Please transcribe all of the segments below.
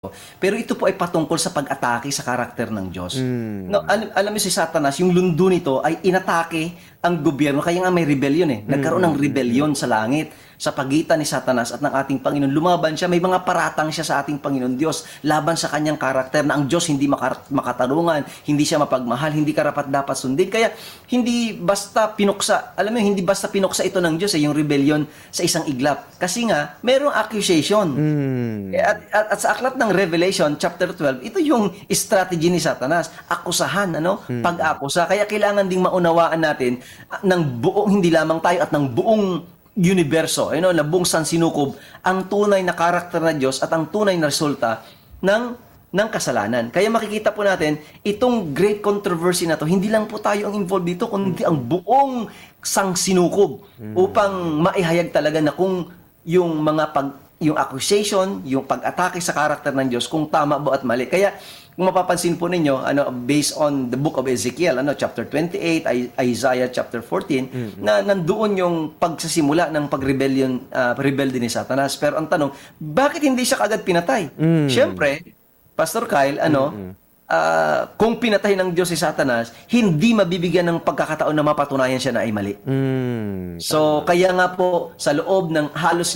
Pero ito po ay patungkol sa pag-atake sa karakter ng Diyos. No, Mm. alam mo si Satanas, yung lundo nito ay inatake ang gobyerno. Kaya nga may rebellion eh. Nagkaroon ng rebellion sa langit sa pagitan ni Satanas at ng ating Panginoon. Lumaban siya, may mga paratang siya sa ating Panginoon Diyos laban sa kanyang karakter na ang Diyos hindi makatarungan, hindi siya mapagmahal, hindi karapat dapat sundin. Kaya hindi basta pinuksa, alam mo, hindi basta pinuksa ito ng Diyos yung rebellion sa isang iglap. Kasi nga, merong accusation. At sa aklat ng Revelation chapter 12, ito yung strategy ni Satanas, akusahan, pag-akusa. Kaya kailangan ding maunawaan natin ng buong, hindi lamang tayo at ng buong universo, na buong sansinukob, ang tunay na karakter na Diyos at ang tunay na resulta ng kasalanan. Kaya makikita po natin, itong great controversy na to, hindi lang po tayo ang involved dito, kundi ang buong sangsinukob upang maihayag talaga na kung yung accusation, yung pag-atake sa karakter ng Diyos, kung tama ba at mali. Kaya kung mapapansin po ninyo, based on the book of Ezekiel, chapter 28, Isaiah chapter 14, na nandoon yung pagsasimula ng rebelde ni Satanas. Pero ang tanong, bakit hindi siya kaagad pinatay? Siyempre, Pastor Kyle, kung pinatay ng Diyos si Satanas, hindi mabibigyan ng pagkakataon na mapatunayan siya na ay mali. So, kaya nga po, sa loob ng halos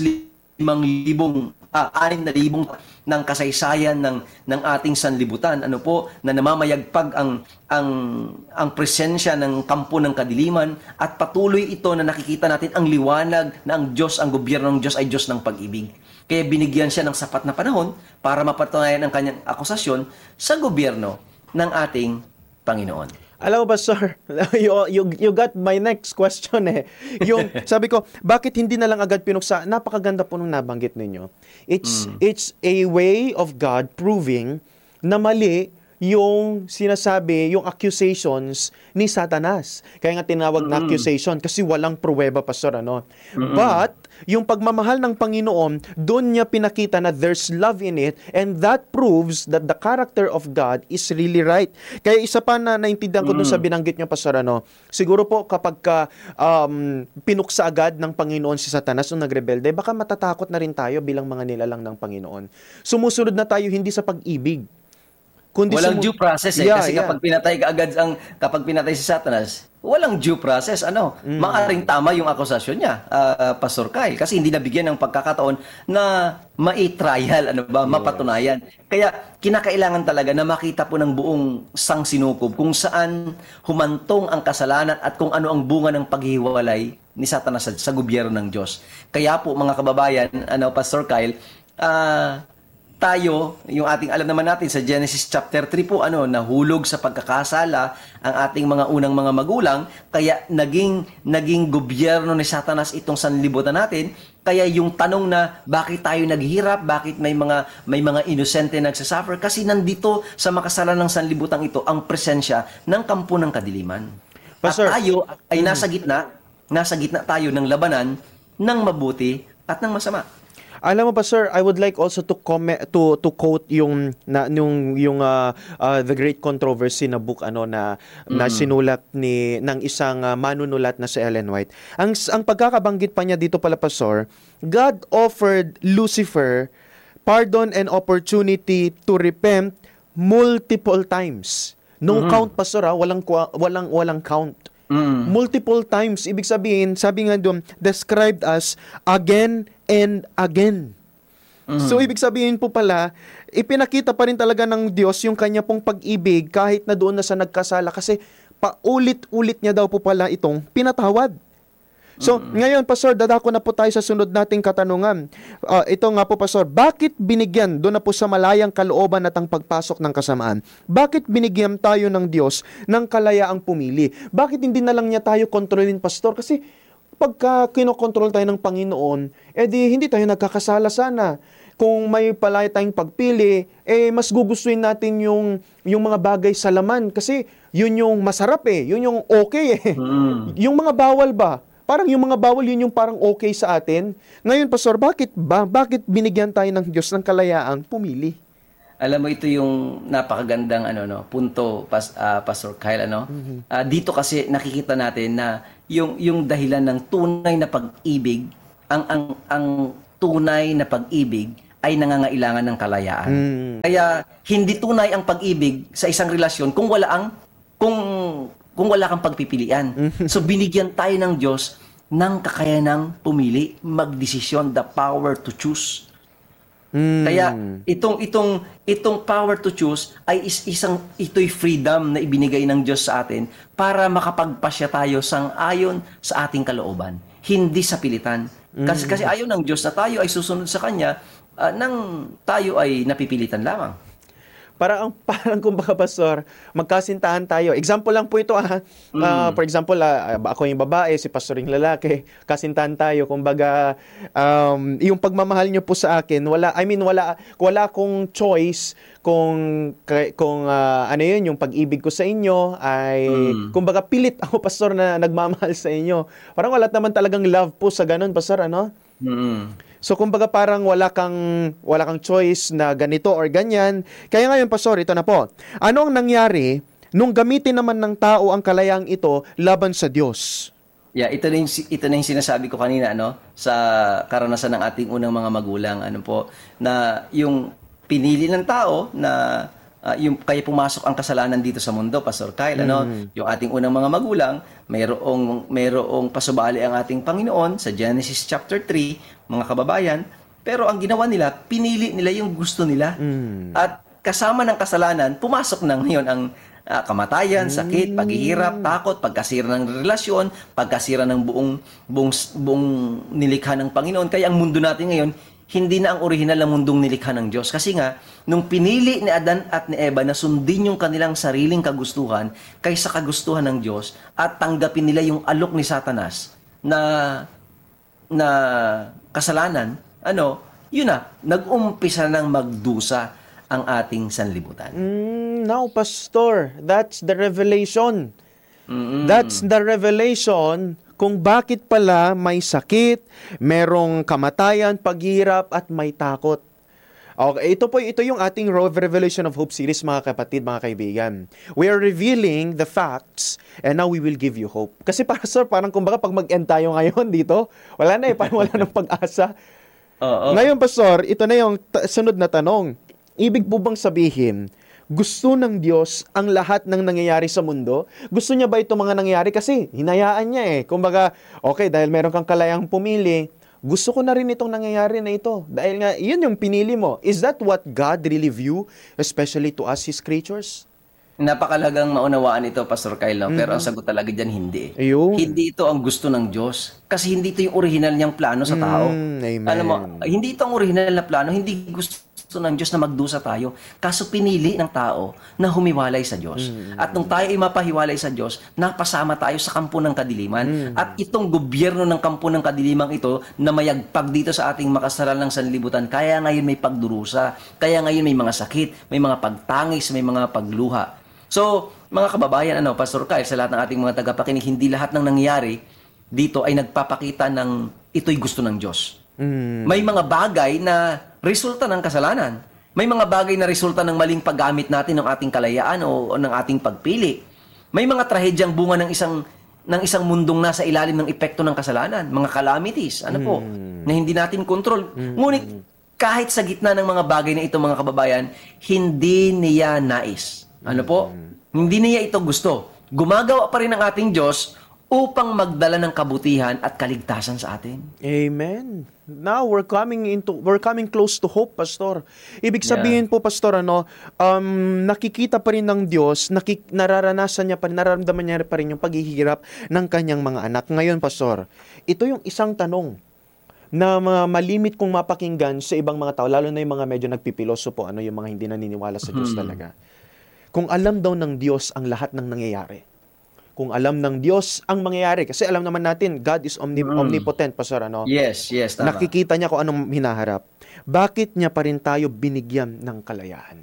6,000 ng kasaysayan ng ating sanlibutan, na namamayagpag ang presensya ng kampo ng kadiliman, at patuloy ito na nakikita natin ang liwanag na ang Diyos, ang gobyerno ng Diyos ay Diyos ng pag-ibig. Kaya binigyan siya ng sapat na panahon para mapatunayan ang kanyang akusasyon sa gobyerno ng ating Panginoon. Alam mo ba, sir, you got my next question eh. Yung, sabi ko, bakit hindi na lang agad pinuksa? Napakaganda po nung nabanggit ninyo. It's a way of God proving na mali yung sinasabi, yung accusations ni Satanas. Kaya nga tinawag na accusation kasi walang pruweba, pastor, But, yung pagmamahal ng Panginoon, doon niya pinakita na there's love in it, and that proves that the character of God is really right. Kaya isa pa na naintindihan ko doon sa binanggit niyo, pastor, siguro po kapag pinuksa agad ng Panginoon si Satanas nung nagrebelde, baka matatakot na rin tayo bilang mga nilalang ng Panginoon. Sumusunod na tayo hindi sa pag-ibig, kundi Walang due process eh. Yeah, Kasi kapag pinatay ka agad kapag pinatay si Satanas, walang due process. Maaring tama yung akusasyon niya, Pastor Kyle. Kasi hindi nabigyan ng pagkakataon na mai-trial, mapatunayan. Kaya kinakailangan talaga na makita po ng buong sangsinukob kung saan humantong ang kasalanan at kung ano ang bunga ng paghiwalay ni Satanas sa gobyerno ng Diyos. Kaya po mga kababayan, Pastor Kyle, tayo, yung ating alam naman natin sa Genesis chapter 3 po, nahulog sa pagkakasala ang ating mga unang mga magulang, kaya naging gobyerno ni Satanas itong sanlibutan natin. Kaya yung tanong na bakit tayo naghihirap, bakit may mga inosente nagsasuffer, kasi nandito sa makasalan ng sanlibutan ito ang presensya ng kampo ng kadiliman. Pastor, at tayo ay nasa gitna tayo ng labanan ng mabuti at ng masama. Alam mo ba, sir, I would like also to comment to quote yung The Great Controversy na book na sinulat ng isang manunulat na si Ellen White. Ang pagkakabanggit pa niya dito pala, pastor, God offered Lucifer pardon and opportunity to repent multiple times. No count, pastor, walang count. Multiple times, ibig sabihin, sabi nga doon, described as again and again. So, ibig sabihin po pala, ipinakita pa rin talaga ng Diyos yung kanya pong pag-ibig kahit na doon na sa nagkasala, kasi paulit-ulit niya daw po pala itong pinatawad. So, ngayon, pastor, dadako na po tayo sa sunod nating katanungan. Ito nga po, pastor, bakit binigyan, doon na po sa malayang kalooban at ang pagpasok ng kasamaan, bakit binigyan tayo ng Diyos ng kalayaang pumili? Bakit hindi na lang niya tayo kontrolin, pastor? Kasi pagka kinokontrol tayo ng Panginoon, hindi tayo nagkakasala sana. Kung may palaya tayong pagpili, mas gugustuhin natin yung mga bagay sa laman. Kasi yun yung masarap yun yung okay Yung mga bawal ba? Parang yung mga bawal, yun yung parang okay sa atin. Ngayon, pastor, bakit binigyan tayo ng Diyos ng kalayaang pumili? Alam mo, ito yung napakagandang punto, Pastor Kyle. Dito kasi nakikita natin na yung dahilan ng tunay na pag-ibig, ang tunay na pag-ibig ay nangangailangan ng kalayaan. Mm. Kaya hindi tunay ang pag-ibig sa isang relasyon kung wala kang pagpipilian. So binigyan tayo ng Diyos ng kakayanang pumili, magdesisyon, the power to choose. Kaya itong power to choose ay ito'y freedom na ibinigay ng Diyos sa atin para makapagpasya tayo sang-ayon sa ating kalooban, hindi sa pilitan. Kasi ayaw ng Diyos na tayo ay susunod sa Kanya nang tayo ay napipilitan lamang. Parang kumbaga, Pastor, magkasintahan tayo. Example lang po ito, for example, ako yung babae, si Pastor yung lalaki, kasintahan tayo. Kumbaga, yung pagmamahal nyo po sa akin, wala akong choice kung ano yun, yung pag-ibig ko sa inyo ay, kumbaga, pilit ako, Pastor, na nagmamahal sa inyo. Parang wala naman talagang love po sa ganun, Pastor, ano? So kumbaga parang wala kang choice na ganito or ganyan. Kaya ngayon, Pastor, ito na po. Ano ang nangyari nung gamitin naman ng tao ang kalayaang ito laban sa Diyos? Yeah, ito na yung sinasabi ko kanina, sa karanasan ng ating unang mga magulang, na yung pinili ng tao na yung kaya pumasok ang kasalanan dito sa mundo, Pastor Kyle, yung ating unang mga magulang, mayroong pasubali ang ating Panginoon sa Genesis chapter 3, mga kababayan, pero ang ginawa nila, pinili nila yung gusto nila. At kasama ng kasalanan, pumasok na ngayon ang kamatayan, sakit, paghihirap, takot, pagkasira ng relasyon, pagkasira ng buong nilikha ng Panginoon. Kaya ang mundo natin ngayon, hindi na ang orihinal na mundong nilikha ng Diyos. Kasi nga, nung pinili ni Adan at ni Eva na sundin yung kanilang sariling kagustuhan kaysa kagustuhan ng Diyos at tanggapin nila yung alok ni Satanas na kasalanan, yun na, nag-umpisa ng magdusa ang ating sanlibutan. Now, Pastor, that's the revelation. That's the revelation kung bakit pala may sakit, merong kamatayan, paghihirap, at may takot. Okay, ito yung ating Revelation of Hope series, mga kapatid, mga kaibigan. We are revealing the facts and now we will give you hope. Kasi Pastor, parang kumbaga pag mag-end tayo ngayon dito, wala na parang wala nang pag-asa. Ngayon, Pastor, ito na yung sunod na tanong. Ibig po bang sabihin, gusto ng Diyos ang lahat ng nangyayari sa mundo? Gusto niya ba itong mga nangyayari? Kasi hinayaan niya Kumbaga, okay, dahil meron kang kalayang pumili, gusto ko na rin itong nangyayari na ito. Dahil nga, yun yung pinili mo. Is that what God really view, especially to us, His creatures? Napakalagang maunawaan ito, Pastor Kyle, pero ang sagot talaga dyan, hindi. Ayun. Hindi ito ang gusto ng Diyos. Kasi hindi ito yung original niyang plano sa tao. Amen. Alam mo, hindi ito ang original na plano, hindi gusto ng Diyos na magdusa tayo. Kaso pinili ng tao na humiwalay sa Diyos. At nung tayo ay mapahiwalay sa Diyos, napasama tayo sa kampo ng kadiliman. At itong gobyerno ng kampo ng kadiliman ito na mayagpag dito sa ating makasaralang sanlibutan, kaya ngayon may pagdurusa, kaya ngayon may mga sakit, may mga pagtangis, may mga pagluha. So, mga kababayan, Pastor Kyle, sa lahat ng ating mga tagapakinig, hindi lahat ng nangyayari dito ay nagpapakita ng ito'y gusto ng Diyos. May mga bagay na resulta ng kasalanan. May mga bagay na resulta ng maling paggamit natin ng ating kalayaan o ng ating pagpili. May mga trahedyang bunga ng isang mundong nasa ilalim ng epekto ng kasalanan, mga calamities, na hindi natin kontrol. Ngunit kahit sa gitna ng mga bagay na ito, mga kababayan, hindi niya nais. Hindi niya ito gusto. Gumagawa pa rin ang ating Diyos upang magdala ng kabutihan at kaligtasan sa atin. Amen. Now we're coming close to hope, Pastor. Ibig sabihin po, Pastor, nakikita pa rin ng Diyos, nararanasan niya pa rin, nararamdaman niya pa rin yung paghihirap ng kanyang mga anak. Ngayon, Pastor, ito yung isang tanong na malimit kong mapakinggan sa ibang mga tao, lalo na yung mga medyo nagpipiloso po, yung mga hindi naniniwala sa Diyos talaga. Kung alam daw ng Diyos ang lahat ng nangyayari, kung alam ng Diyos ang mangyayari. Kasi alam naman natin, God is omnipotent, Pastor. Yes, tama. Nakikita niya kung anong hinaharap. Bakit niya pa rin tayo binigyan ng kalayaan?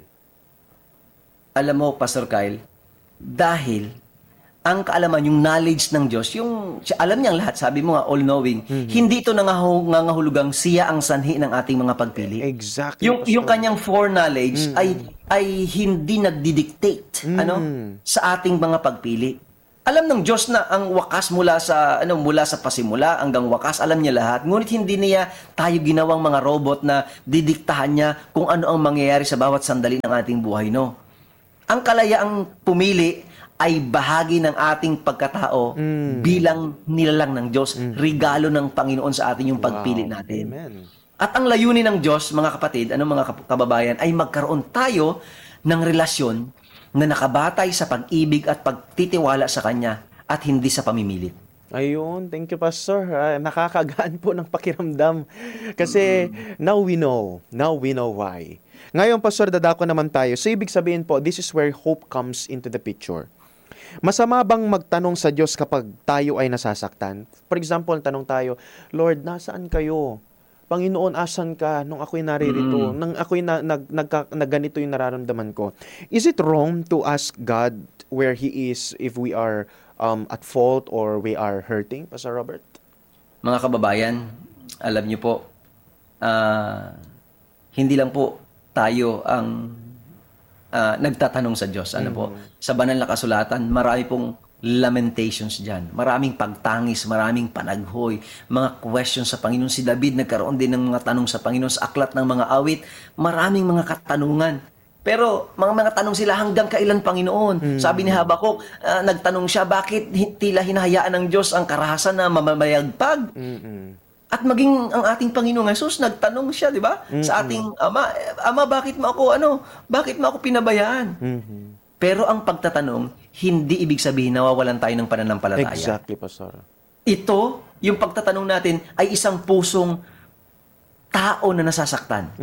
Alam mo, Pastor Kyle, dahil ang kaalaman, yung knowledge ng Diyos, alam niyang lahat, sabi mo nga, all-knowing, hindi ito nangangahulugang siya ang sanhi ng ating mga pagpili. Exactly. Yung kanyang foreknowledge ay hindi nagdidictate sa ating mga pagpili. Alam ng Diyos na ang wakas mula sa pasimula hanggang wakas, alam niya lahat. Ngunit hindi niya tayo ginawang mga robot na didiktahan niya kung ano ang mangyayari sa bawat sandali ng ating buhay, no. Ang kalayaang pumili ay bahagi ng ating pagkatao bilang nilalang ng Diyos, regalo ng Panginoon sa atin yung pagpili natin. Amen. At ang layunin ng Diyos, mga kapatid, mga kababayan, ay magkaroon tayo ng relasyon na nakabatay sa pag-ibig at pagtitiwala sa Kanya at hindi sa pamimilit. Ayun, thank you, Pastor. Nakakagaan po ng pakiramdam. Kasi now we know why. Ngayon, Pastor, dadako naman tayo. So, ibig sabihin po, this is where hope comes into the picture. Masama bang magtanong sa Diyos kapag tayo ay nasasaktan? For example, tanong tayo, Lord, nasaan kayo? Panginoon, asan ka nung ako'y naririto? Nung ako'y ganito yung nararamdaman ko. Is it wrong to ask God where He is if we are at fault or we are hurting, Pastor Robert? Mga kababayan, alam niyo po, hindi lang po tayo ang nagtatanong sa Diyos. Sa banal na kasulatan, marami pong lamentations dyan. Maraming pagtangis, maraming panaghoy, mga questions sa Panginoon. Si David nagkaroon din ng mga tanong sa Panginoon sa aklat ng mga awit. Maraming mga katanungan. Pero mga tanong sila, hanggang kailan, Panginoon? Sabi ni Habakuk, nagtanong siya, bakit tila hinahayaan ng Diyos ang karahasan na mamamayagpag? At maging ang ating Panginoong Jesus, nagtanong siya, di ba? Sa ating Ama, bakit mo ako pinabayaan? Pero ang pagtatanong, hindi ibig sabihin nawawalan tayo ng pananampalataya. Exactly, Pastor. Ito, yung pagtatanong natin, ay isang pusong tao na nasasaktan.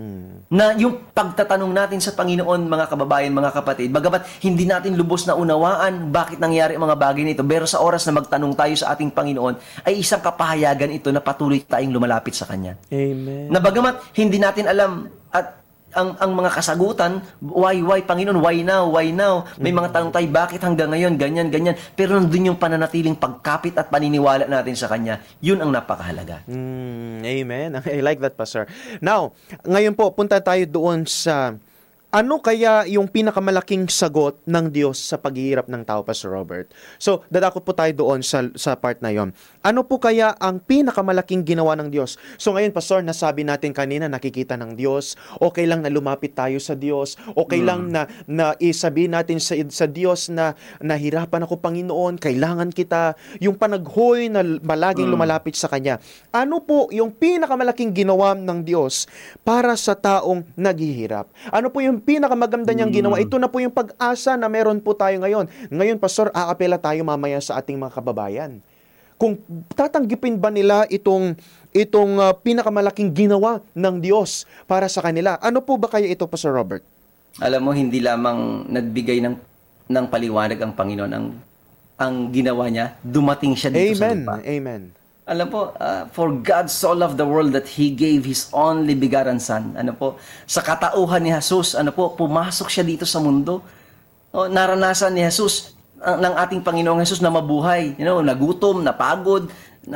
Na yung pagtatanong natin sa Panginoon, mga kababayan, mga kapatid, bagamat hindi natin lubos na unawaan bakit nangyari ang mga bagay nito, pero sa oras na magtanong tayo sa ating Panginoon, ay isang kapahayagan ito na patuloy tayong lumalapit sa Kanya. Amen. Na bagamat hindi natin alam at ang mga kasagutan, why Panginoon, why now? May mga tanong tayo, bakit hanggang ngayon, ganyan. Pero nandun yung pananatiling pagkapit at paniniwala natin sa Kanya. Yun ang napakahalaga. Amen. I like that, Pastor. Now, ngayon po, punta tayo doon sa ano kaya yung pinakamalaking sagot ng Diyos sa paghihirap ng tao, Pastor Robert? So, dadako po tayo doon sa part na yon. Ano po kaya ang pinakamalaking ginawa ng Diyos? So ngayon, Pastor, nasabi natin kanina, nakikita ng Diyos, okay lang na lumapit tayo sa Diyos, okay lang na isabihin natin sa Diyos na nahirapan ako, Panginoon, kailangan kita, yung panaghoy na malaging lumalapit sa Kanya. Ano po yung pinakamalaking ginawa ng Diyos para sa taong naghihirap? Ano po yung pinakamaganda niyang ginawa? Ito na po yung pag-asa na meron po tayo ngayon. Ngayon, Pastor, aapela tayo mamaya sa ating mga kababayan. Kung tatanggipin ba nila itong pinakamalaking ginawa ng Diyos para sa kanila? Ano po ba kaya ito, Pastor Robert? Alam mo, hindi lamang nagbigay ng paliwanag ang Panginoon, ang ginawa niya, dumating siya dito sa lupa. Amen. Alam po, for God so loved the world that He gave His only begotten Son. Sa katauhan ni Jesus, pumasok siya dito sa mundo. Naranasan ni Jesus, ng ating Panginoong Jesus na mabuhay. Nagutom, napagod,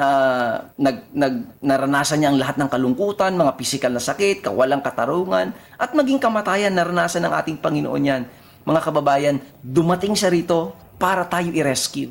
naranasan niya ang lahat ng kalungkutan, mga pisikal na sakit, kawalang katarungan, at maging kamatayan, naranasan ng ating Panginoon yan. Mga kababayan, dumating siya rito para tayo i-rescue.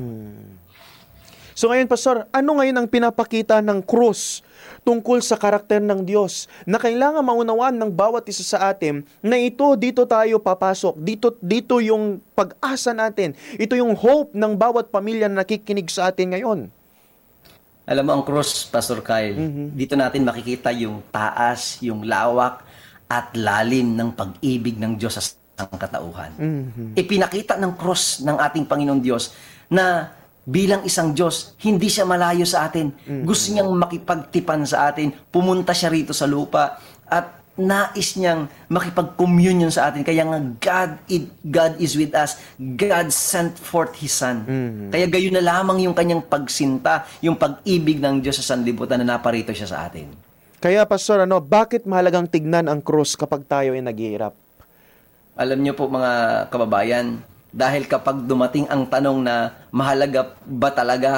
So ngayon, Pastor, ano ngayon ang pinapakita ng krus tungkol sa karakter ng Diyos na kailangan maunawaan ng bawat isa sa atin na dito tayo papasok, dito yung pag-asa natin, ito yung hope ng bawat pamilya na nakikinig sa atin ngayon? Alam mo, ang cross, Pastor Kyle, dito natin makikita yung taas, yung lawak, at lalim ng pag-ibig ng Diyos sa sangkatauhan. Ipinakita ng cross ng ating Panginoon Diyos na bilang isang Diyos, hindi siya malayo sa atin. Gusto niyang makipagtipan sa atin. Pumunta siya rito sa lupa at nais niyang makipag-communion sa atin. Kaya nga God is with us. God sent forth His Son. Kaya gayon na lamang yung kanyang pagsinta, yung pag-ibig ng Diyos sa sanlibutan na naparito siya sa atin. Kaya, Pastor, bakit mahalagang tignan ang krus kapag tayo ay naghihirap? Alam niyo po, mga kababayan, dahil kapag dumating ang tanong na mahalaga ba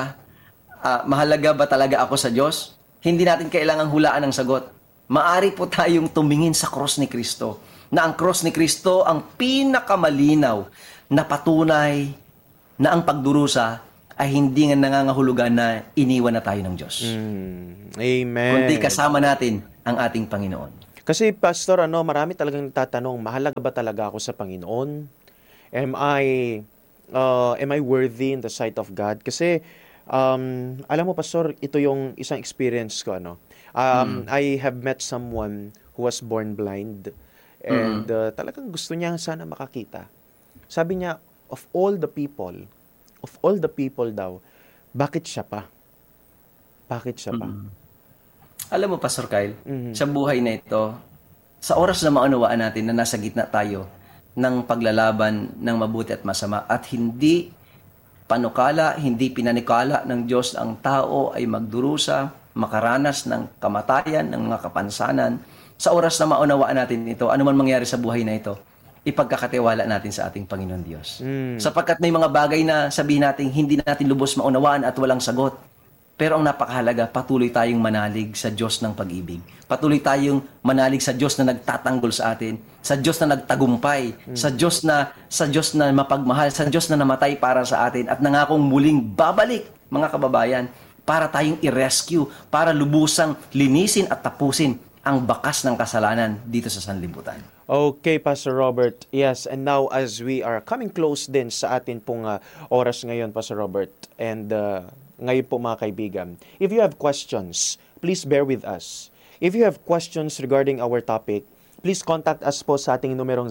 talaga ako sa Diyos, hindi natin kailangang hulaan ang sagot. Maari po tayong tumingin sa cross ni Kristo, na ang cross ni Kristo ang pinakamalinaw na patunay na ang pagdurusa ay hindi nga nangangahulugan na iniwan na tayo ng Diyos. Amen. Kundi kasama natin ang ating Panginoon. Kasi Pastor, marami talagang nagtatanong, mahalaga ba talaga ako sa Panginoon? Am I worthy in the sight of God? Kasi alam mo Pastor, ito yung isang experience ko, I have met someone who was born blind and talagang gusto niya sana makakita. Sabi niya, of all the people daw, bakit siya pa? Bakit siya pa? Alam mo, Pastor Kyle, sa buhay na ito, sa oras na maunawaan natin na nasa gitna tayo ng paglalaban ng mabuti at masama at hindi panukala, hindi pinanikala ng Diyos ang tao ay magdurusa, makaranas ng kamatayan, ng mga kapansanan, sa oras na maunawaan natin ito, ano man mangyari sa buhay na ito, ipagkakatiwala natin sa ating Panginoon Diyos. Sapagkat may mga bagay na sabihin natin hindi natin lubos maunawaan at walang sagot. Pero ang napakahalaga, patuloy tayong manalig sa Diyos ng pag-ibig. Patuloy tayong manalig sa Diyos na nagtatanggol sa atin, sa Diyos na nagtagumpay, sa Diyos na mapagmahal, sa Diyos na namatay para sa atin at nangakong muling babalik, mga kababayan, para tayong i-rescue, para lubusang linisin at tapusin ang bakas ng kasalanan dito sa sanlibutan. Okay, Pastor Robert. Yes, and now as we are coming close din sa atin pong oras ngayon, Pastor Robert, and ngayon po mga kaibigan, if you have questions, please bear with us. If you have questions regarding our topic, please contact us po sa ating numerong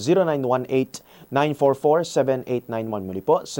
0918-944-7891. Muli po, sa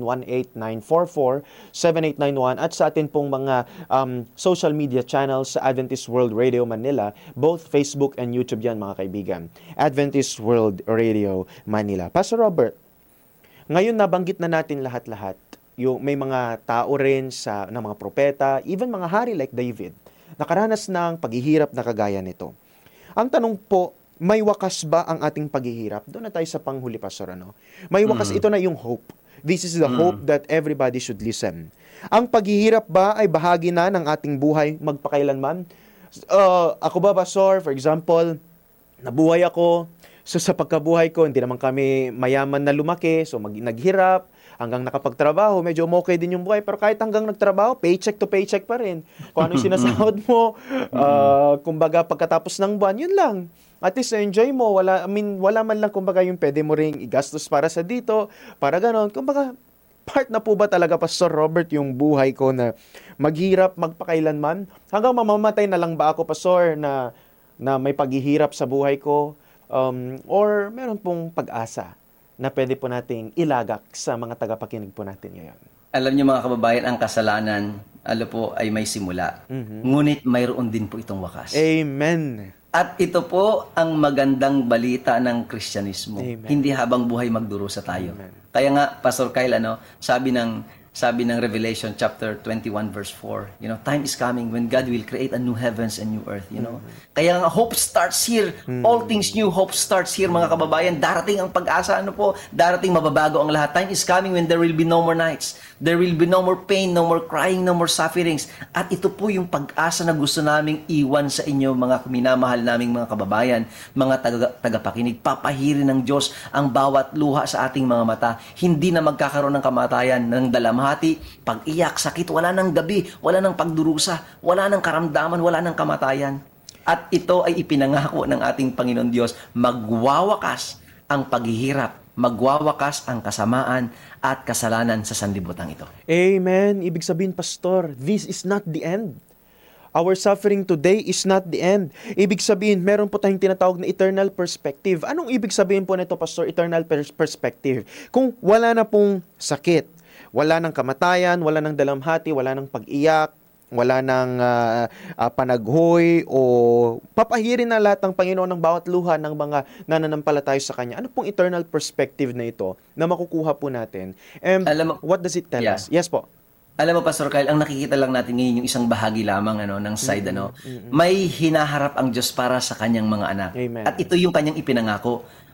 0918-944-7891 at sa atin pong mga social media channels sa Adventist World Radio Manila, both Facebook and YouTube yan mga kaibigan. Adventist World Radio Manila. Pastor Robert, ngayon nabanggit na natin lahat-lahat. Yung may mga tao rin ng mga propeta, even mga hari like David, nakaranas ng paghihirap na kagaya nito. Ang tanong po, may wakas ba ang ating paghihirap? Doon na tayo sa panghuli, Pastor. May wakas, ito na yung hope. This is the hope that everybody should listen. Ang paghihirap ba ay bahagi na ng ating buhay magpakailanman? Ako ba, Pastor, for example, nabuhay ako, so sa pagkabuhay ko, hindi naman kami mayaman na lumaki, so naghirap, hanggang nakapagtrabaho, medyo okay din yung buhay. Pero kahit hanggang nagtrabaho, paycheck to paycheck pa rin. Kung ano yung sinasahod mo, kumbaga pagkatapos ng buwan, yun lang. At least enjoy mo. Wala man lang kumbaga yung pwede mo ring igastos para sa dito, para ganon. Kumbaga, part na po ba talaga, Pastor Robert, yung buhay ko na maghirap, magpakailanman? Hanggang mamamatay na lang ba ako, Pastor, na may paghihirap sa buhay ko? Or meron pong pag-asa na pwede po nating ilagak sa mga tagapakinig po natin ngayon? Alam niyo mga kababayan, ang kasalanan, po ay may simula. Ngunit mayroon din po itong wakas. Amen. At ito po ang magandang balita ng Kristyanismo. Amen. Hindi habang buhay magdurusa tayo. Amen. Kaya nga, Pastor Kyle, sabi ng Revelation chapter 21 verse 4, time is coming when God will create a new heavens and new earth, Kaya nga, hope starts here. All things new, hope starts here, mga kababayan. Darating ang pag-asa, darating mababago ang lahat. Time is coming when there will be no more nights. There will be no more pain, no more crying, no more sufferings. At ito po yung pag-asa na gusto naming iwan sa inyo, mga minamahal naming mga kababayan, mga tagapakinig. Papahirin ng Diyos ang bawat luha sa ating mga mata. Hindi na magkakaroon ng kamatayan, ng dalamhati, pag-iyak, sakit, wala ng gabi, wala ng pagdurusa, wala ng karamdaman, wala ng kamatayan. At ito ay ipinangako ng ating Panginoon Diyos, magwawakas ang paghihirap, magwawakas ang kasamaan at kasalanan sa sanlibutan ito. Amen. Ibig sabihin, Pastor, this is not the end. Our suffering today is not the end. Ibig sabihin, meron po tayong tinatawag na eternal perspective. Anong ibig sabihin po nito, Pastor, eternal perspective? Kung wala na pong sakit, wala ng kamatayan, wala ng dalamhati, wala ng pag-iyak, wala ng panaghoy, o papahirin na lahat ng Panginoon ng bawat luha ng mga nananampalataya sa Kanya. Ano pong eternal perspective na ito na makukuha po natin? And what does it tell us? Yes po. Alam mo, Pastor Kyle, ang nakikita lang natin ngayon yung isang bahagi lamang ng side. May hinaharap ang Diyos para sa Kanyang mga anak. Amen. At ito yung Kanyang ipinangako.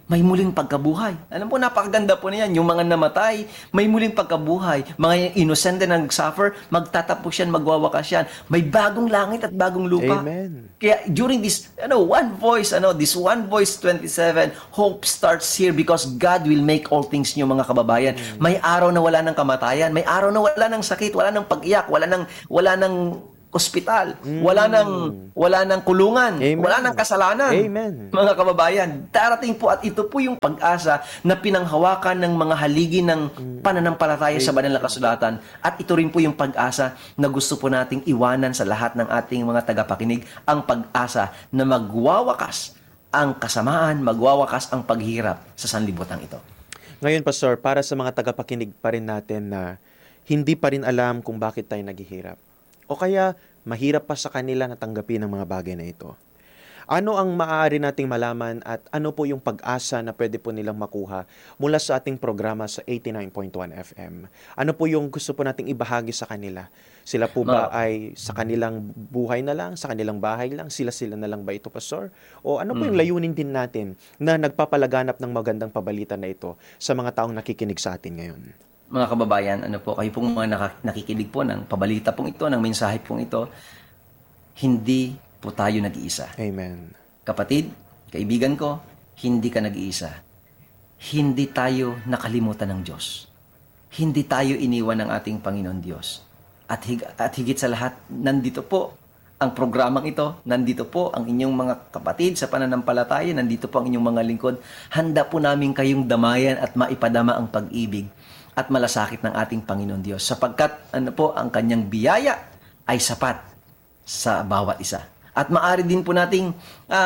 may muling pagkabuhay. Alam po, napakaganda po niyan. Yung mga namatay, may muling pagkabuhay. Mga innocent na nag-suffer, magtatapos yan, magwawakas yan. May bagong langit at bagong lupa. Amen. Kaya during this, this One Voice 27, hope starts here because God will make all things new, mga kababayan. May araw na wala ng kamatayan, may araw na wala ng sakit, wala ng pag-iyak, wala ng ospital, wala ng kulungan, Amen. wala ng kasalanan. Amen. Mga kababayan, darating po at ito po yung pag-asa na pinanghawakan ng mga haligi ng pananampalataya sa banal na kasulatan, at ito rin po yung pag-asa na gusto po nating iwanan sa lahat ng ating mga tagapakinig, ang pag-asa na magwawakas ang kasamaan, magwawakas ang paghirap sa sanlibutan ito. Ngayon, Pastor, para sa mga tagapakinig pa rin natin na hindi pa rin alam kung bakit tayo naghihirap, o kaya mahirap pa sa kanila na tanggapin ang mga bagay na ito, ano ang maaari nating malaman at ano po yung pag-asa na pwede po nilang makuha mula sa ating programa sa 89.1 FM? Ano po yung gusto po nating ibahagi sa kanila? Sila po ba ay sa kanilang buhay na lang, sa kanilang bahay lang, sila na lang ba ito, Pastor? O ano po yung layunin din natin na nagpapalaganap ng magandang pabalita na ito sa mga taong nakikinig sa atin ngayon? Mga kababayan, kayo pong mga nakikinig po ng pabalita pong ito, ng mensahe pong ito, hindi po tayo nag-iisa. Amen. Kapatid, kaibigan ko, hindi ka nag-iisa. Hindi tayo nakalimutan ng Diyos. Hindi tayo iniwan ng ating Panginoon Diyos. At higit sa lahat, nandito po ang programang ito, nandito po ang inyong mga kapatid sa pananampalataya, nandito po ang inyong mga lingkod. Handa po namin kayong damayan at maipadama ang pag-ibig at malasakit ng ating Panginoon Diyos, sapagkat ang kanyang biyaya ay sapat sa bawat isa. At maari din po nating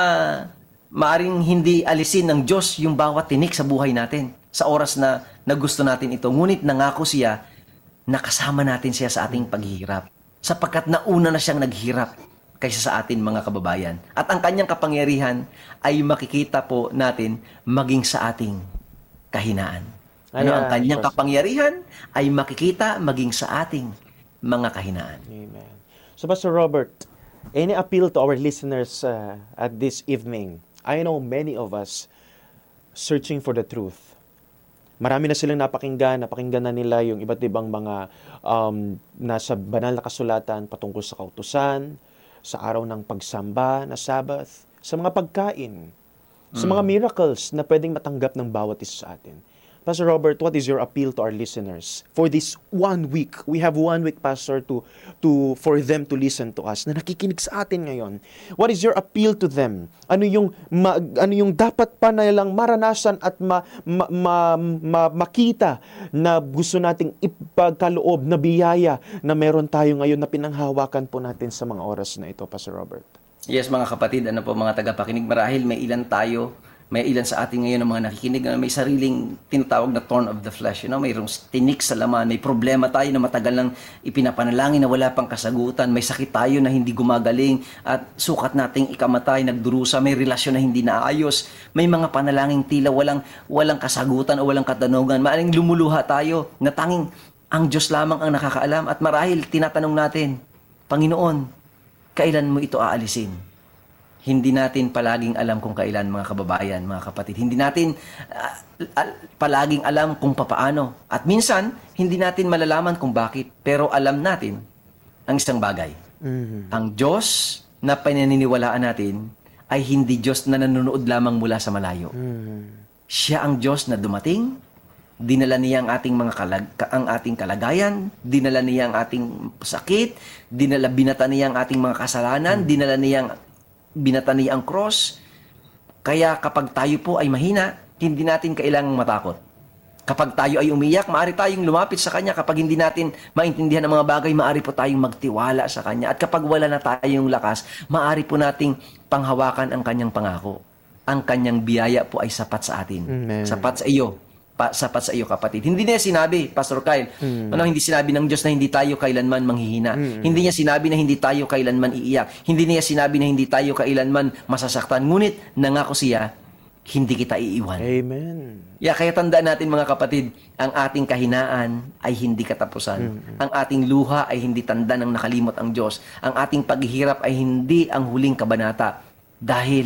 maaring hindi alisin ng Diyos yung bawat tinik sa buhay natin sa oras na gusto natin ito. Ngunit nangako siya na kasama natin siya sa ating paghihirap, sapagkat nauna na siyang naghirap kaysa sa atin, mga kababayan. At ang kanyang kapangyarihan ay makikita po natin maging sa ating kahinaan. Ang kanyang kapangyarihan ay makikita maging sa ating mga kahinaan. Amen. So, Pastor Robert, any appeal to our listeners at this evening? I know many of us searching for the truth. Marami na silang napakinggan na nila yung iba't ibang mga nasa banal na kasulatan patungkol sa kautusan, sa araw ng pagsamba na Sabbath, sa mga pagkain, sa mga miracles na pwedeng matanggap ng bawat isa sa atin. Pastor Robert, what is your appeal to our listeners for this 1 week? We have 1 week, Pastor, for them to listen to us, na nakikinig sa atin ngayon. What is your appeal to them? Ano yung dapat pa na lang maranasan at makita na gusto nating ipagkaloob na biyaya na meron tayo ngayon na pinanghawakan po natin sa mga oras na ito, Pastor Robert? Yes, mga kapatid, mga tagapakinig, marahil may ilan sa atin ngayon ng mga nakikinig na may sariling tinatawag na thorn of the flesh. Mayroong tinik sa laman, may problema tayo na matagal nang ipinapanalangin na wala pang kasagutan, may sakit tayo na hindi gumagaling at sukat nating ikamatay, nagdurusa, may relasyon na hindi naayos, may mga panalangin tila walang kasagutan o walang katanungan, maaring lumuluha tayo na tanging ang Diyos lamang ang nakakaalam, at marahil tinatanong natin, Panginoon, kailan mo ito aalisin? Hindi natin palaging alam kung kailan, mga kababayan, mga kapatid. Hindi natin palaging alam kung papaano. At minsan, hindi natin malalaman kung bakit. Pero alam natin ang isang bagay. Mm-hmm. Ang Diyos na pinaniniwalaan natin ay hindi Diyos na nanonood lamang mula sa malayo. Mm-hmm. Siya ang Diyos na dumating, dinala niya ang ating kalagayan, dinala niya ang ating sakit, binata niya ang ating mga kasalanan, binata niya ang cross. Kaya kapag tayo po ay mahina, hindi natin kailangang matakot. Kapag tayo ay umiyak, maaari tayong lumapit sa Kanya. Kapag hindi natin maintindihan ang mga bagay, maaari po tayong magtiwala sa Kanya. At kapag wala na tayong lakas, maaari po nating panghawakan ang Kanyang pangako. Ang Kanyang biyaya po ay sapat sa atin. Amen. Sapat sa iyo. Sapat sa iyo, kapatid. Hindi niya sinabi, Pastor Kyle, hindi sinabi ng Diyos na hindi tayo kailanman manghihina. Hindi niya sinabi na hindi tayo kailanman iiyak. Hindi niya sinabi na hindi tayo kailanman masasaktan. Ngunit, nangako siya, hindi kita iiwan. Amen. Kaya tandaan natin, mga kapatid, ang ating kahinaan ay hindi katapusan. Ang ating luha ay hindi tanda ng nakalimot ang Diyos. Ang ating paghihirap ay hindi ang huling kabanata. Dahil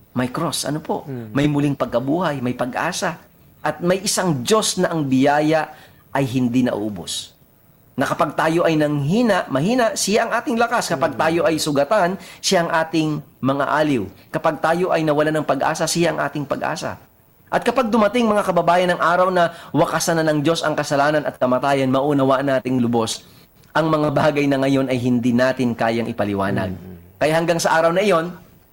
may cross. Ano po? May muling pagkabuhay, may pag-asa. At may isang Diyos na ang biyaya ay hindi nauubos. Na kapag tayo ay mahina, siya ang ating lakas. Kapag tayo ay sugatan, siya ang ating mga aliw. Kapag tayo ay nawalan ng pag-asa, siya ang ating pag-asa. At kapag dumating, mga kababayan, ng araw na wakasan na ng Diyos ang kasalanan at kamatayan, maunawaan nating lubos ang mga bagay na ngayon ay hindi natin kayang ipaliwanag. Kaya hanggang sa araw na iyon,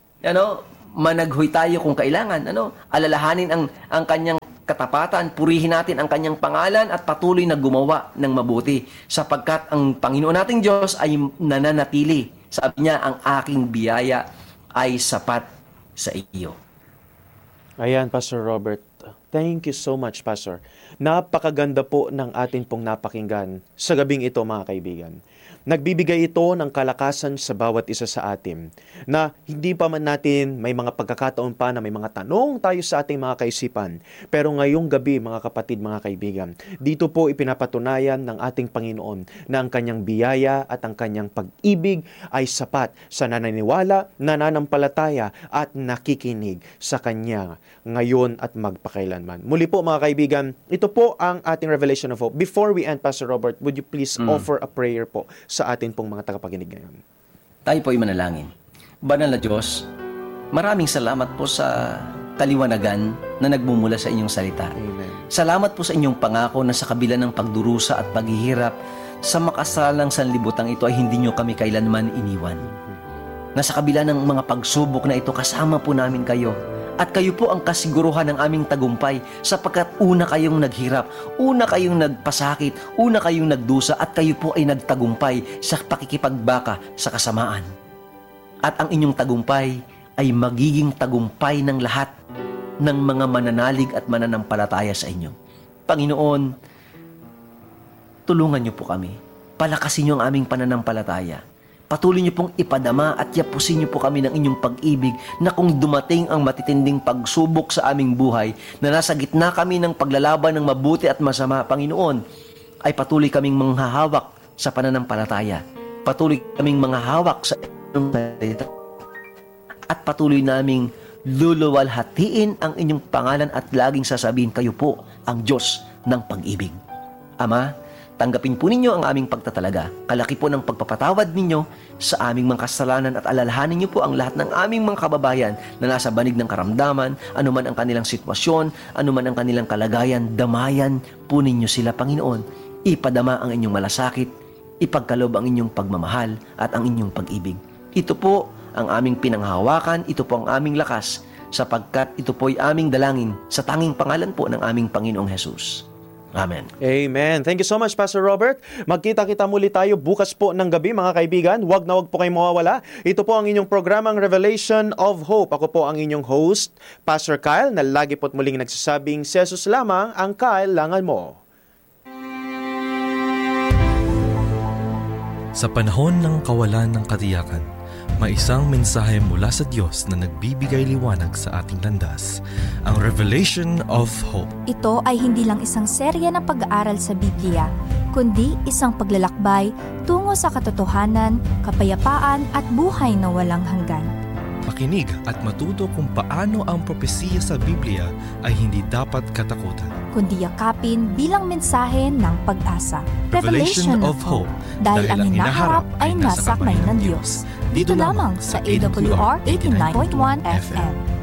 managhoy tayo kung kailangan. Alalahanin ang kanyang katapatan, purihin natin ang kanyang pangalan at patuloy na gumawa ng mabuti sapagkat ang Panginoon nating Diyos ay nananatili. Sabi niya, ang aking biyaya ay sapat sa iyo. Ayan, Pastor Robert. Thank you so much, Pastor. Napakaganda po ng atin pong napakinggan sa gabing ito, mga kaibigan. Nagbibigay ito ng kalakasan sa bawat isa sa atin na hindi pa man natin may mga pagkakataon pa na may mga tanong tayo sa ating mga kaisipan. Pero ngayong gabi, mga kapatid, mga kaibigan, dito po ipinapatunayan ng ating Panginoon na ang kanyang biyaya at ang kanyang pag-ibig ay sapat sa nananiwala, nananampalataya at nakikinig sa kanya ngayon at magpakailanman. Muli po, mga kaibigan, ito po ang ating Revelation of Hope. Before we end, Pastor Robert, would you please offer a prayer po sa atin pong mga tagapakinig ngayon? Tayo po ay manalangin. Banal na Diyos, maraming salamat po sa kaliwanagan na nagmumula sa inyong salita. Amen. Salamat po sa inyong pangako na sa kabila ng pagdurusa at paghihirap sa makasalang sanlibutan ito ay hindi nyo kami kailanman iniwan. Na sa kabila ng mga pagsubok na ito, kasama po namin kayo. At kayo po ang kasiguruhan ng aming tagumpay sapagkat una kayong naghirap, una kayong nagpasakit, una kayong nagdusa at kayo po ay nagtagumpay sa pakikipagbaka sa kasamaan. At ang inyong tagumpay ay magiging tagumpay ng lahat ng mga mananalig at mananampalataya sa inyo. Panginoon, tulungan niyo po kami. Palakasin niyo ang aming pananampalataya. Patuloy niyo pong ipadama at yapusin niyo po kami ng inyong pag-ibig na kung dumating ang matitinding pagsubok sa aming buhay na nasa gitna kami ng paglalaban ng mabuti at masama, Panginoon, ay patuloy kaming manghahawak sa pananampalataya. Patuloy kaming manghahawak sa inyong salita. At patuloy naming luluwalhatiin ang inyong pangalan at laging sasabihin, kayo po ang Diyos ng pag-ibig. Ama, tanggapin po ninyo ang aming pagtatalaga. Kalaki po ng pagpapatawad ninyo sa aming mga kasalanan at alalahanin niyo po ang lahat ng aming mga kababayan na nasa banig ng karamdaman, anuman ang kanilang sitwasyon, anuman ang kanilang kalagayan, damayan po ninyo sila, Panginoon. Ipadama ang inyong malasakit, ipagkalob ang inyong pagmamahal at ang inyong pag-ibig. Ito po ang aming pinanghahawakan, ito po ang aming lakas, sapagkat ito po ay aming dalangin sa tanging pangalan po ng aming Panginoong Jesus. Amen. Amen. Thank you so much, Pastor Robert. Magkita-kita muli tayo bukas po ng gabi, mga kaibigan. Huwag na huwag po kayong mawawala. Ito po ang inyong programang Revelation of Hope. Ako po ang inyong host, Pastor Kyle, na lagi po't muling nagsasabing, si Jesus lamang ang kailangan mo. Sa panahon ng kawalan ng katiyakan, may isang mensahe mula sa Diyos na nagbibigay liwanag sa ating landas, ang Revelation of Hope. Ito ay hindi lang isang serya ng pag-aaral sa Biblia, kundi isang paglalakbay tungo sa katotohanan, kapayapaan at buhay na walang hanggan. Makinig at matuto kung paano ang propesiya sa Biblia ay hindi dapat katakutan. Kundi yakapin bilang mensahe ng pag-asa. Revelation of Hope, Dahil ang hinaharap ay nasa kamay ng Diyos. Dito lamang sa AWR 89.1 FM.